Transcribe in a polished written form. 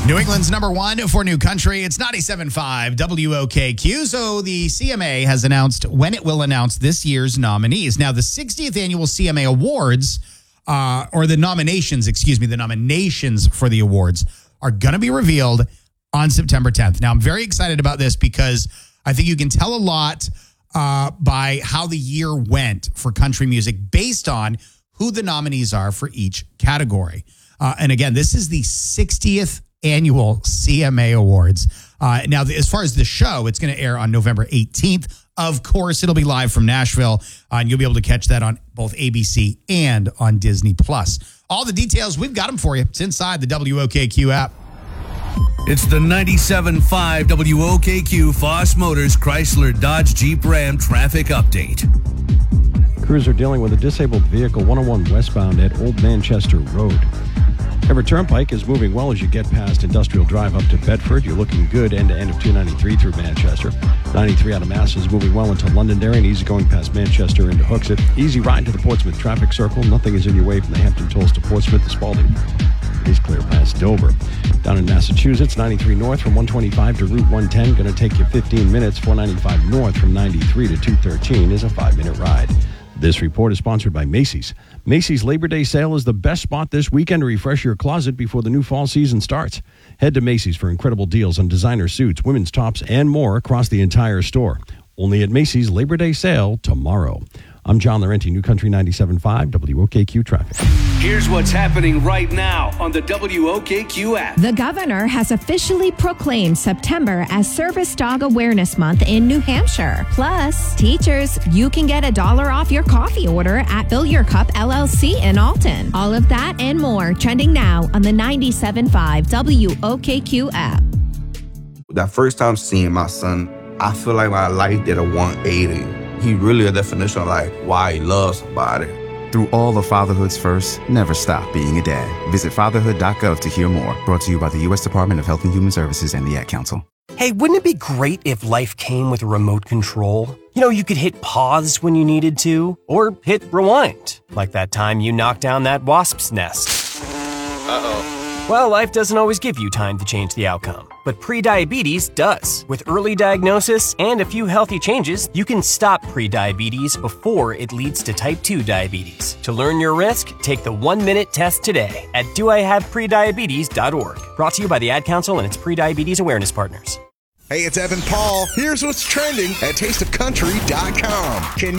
New England's number one for New Country. It's 97.5 WOKQ. So the CMA has announced when it will announce this year's nominees. Now, the 60th annual CMA Awards, or the nominations for the awards are going to be revealed on September 10th. Now, I'm very excited about this because I think you can tell a lot by how the year went for country music based on who the nominees are for each category. And again, this is the 60th annual CMA Awards. Now, as far as the show, it's going to air on November 18th. Of course, it'll be live from Nashville, and you'll be able to catch that on both ABC and on Disney+. All the details, we've got them for you. It's inside the WOKQ app. It's the 97.5 WOKQ Foss Motors Chrysler Dodge Jeep Ram traffic update. Crews are dealing with a disabled vehicle 101 westbound at Old Manchester Road. Everett Turnpike is moving well as you get past Industrial Drive up to Bedford. You're looking good end to end of 293 through Manchester. 93 out of Mass is moving well into Londonderry and easy going past Manchester into Hooksett. Easy ride to the Portsmouth traffic circle. Nothing is in your way from the Hampton Tolls to Portsmouth. The Spalding is clear past Dover. Down in Massachusetts, 93 north from 125 to Route 110. Going to take you 15 minutes. 495 north from 93 to 213 is a 5-minute ride. This report is sponsored by Macy's. Macy's Labor Day sale is the best spot this weekend to refresh your closet before the new fall season starts. Head to Macy's for incredible deals on designer suits, women's tops, and more across the entire store. Only at Macy's Labor Day sale tomorrow. I'm John Laurenti, New Country 97.5 WOKQ Traffic. Here's what's happening right now on the WOKQ app. The governor has officially proclaimed September as Service Dog Awareness Month in New Hampshire. Plus, teachers, you can get $1 off your coffee order at Fill Your Cup LLC in Alton. All of that and more trending now on the 97.5 WOKQ app. That first time seeing my son, I feel like my life did a 180. He really a definition of like why he loves somebody. Through all of fatherhood's first, never stop being a dad. Visit fatherhood.gov to hear more. Brought to you by the U.S. Department of Health and Human Services and the Ad Council. Hey, wouldn't it be great if life came with a remote control? You know, you could hit pause when you needed to, or hit rewind, like that time you knocked down that wasp's nest. Uh-oh. Well, life doesn't always give you time to change the outcome, but prediabetes does. With early diagnosis and a few healthy changes, you can stop prediabetes before it leads to type 2 diabetes. To learn your risk, take the 1-minute test today at doihaveprediabetes.org. Brought to you by the Ad Council and its prediabetes awareness partners. Hey, it's Evan Paul. Here's what's trending at tasteofcountry.com. Can